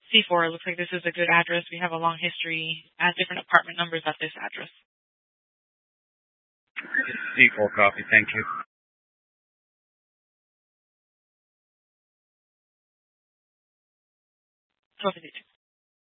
C4, it looks like this is a good address. We have a long history at different apartment numbers at this address. C4 copy, thank you. Copy.